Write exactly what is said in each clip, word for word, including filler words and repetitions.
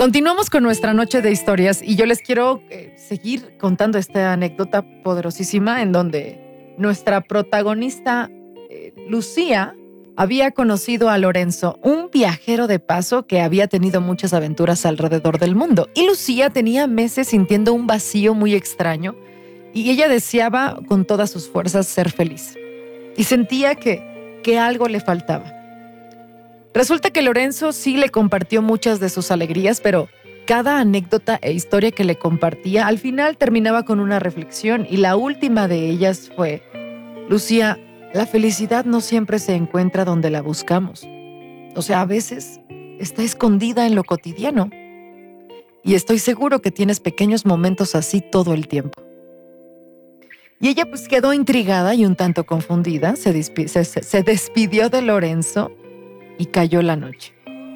Continuamos con nuestra noche de historias y yo les quiero eh, seguir contando esta anécdota poderosísima en donde nuestra protagonista, eh, Lucía, había conocido a Lorenzo, un viajero de paso que había tenido muchas aventuras alrededor del mundo. Y Lucía tenía meses sintiendo un vacío muy extraño y ella deseaba con todas sus fuerzas ser feliz. Y sentía que, que algo le faltaba. Resulta que Lorenzo sí le compartió muchas de sus alegrías, pero cada anécdota e historia que le compartía al final terminaba con una reflexión y la última de ellas fue: Lucía, la felicidad no siempre se encuentra donde la buscamos. O sea, a veces está escondida en lo cotidiano. Y estoy seguro que tienes pequeños momentos así todo el tiempo. Y ella pues quedó intrigada y un tanto confundida, se, dispi- se, se, se despidió de Lorenzo y cayó la noche.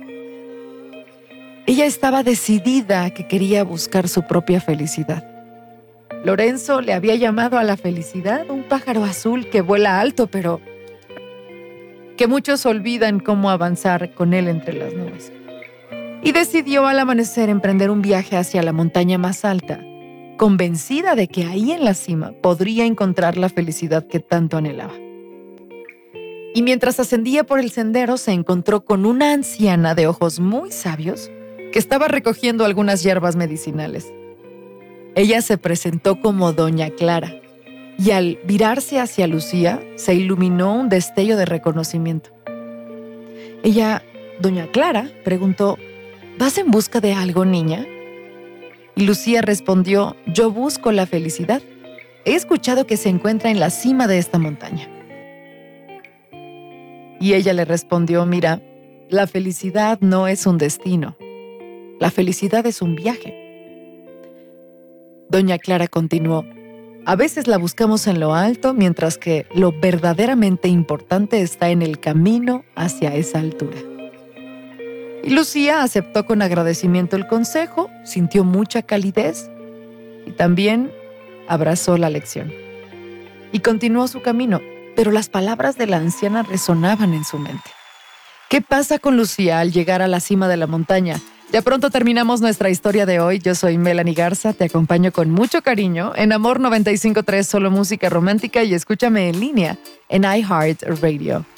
Ella estaba decidida a que quería buscar su propia felicidad. Lorenzo le había llamado a la felicidad un pájaro azul que vuela alto, pero que muchos olvidan cómo avanzar con él entre las nubes. Y decidió al amanecer emprender un viaje hacia la montaña más alta, convencida de que ahí en la cima podría encontrar la felicidad que tanto anhelaba. Y mientras ascendía por el sendero, se encontró con una anciana de ojos muy sabios que estaba recogiendo algunas hierbas medicinales. Ella se presentó como Doña Clara y al virarse hacia Lucía se iluminó un destello de reconocimiento. Ella, Doña Clara, preguntó: ¿vas en busca de algo, niña? Y Lucía respondió: yo busco la felicidad. He escuchado que se encuentra en la cima de esta montaña. Y ella le respondió: mira, la felicidad no es un destino. La felicidad es un viaje. Doña Clara continuó: a veces la buscamos en lo alto, mientras que lo verdaderamente importante está en el camino hacia esa altura. Y Lucía aceptó con agradecimiento el consejo, sintió mucha calidez y también abrazó la lección. Y continuó su camino, pero las palabras de la anciana resonaban en su mente. ¿Qué pasa con Lucía al llegar a la cima de la montaña? Ya pronto terminamos nuestra historia de hoy. Yo soy Melanie Garza, te acompaño con mucho cariño en Amor noventa y cinco punto tres, solo música romántica, y escúchame en línea en iHeartRadio.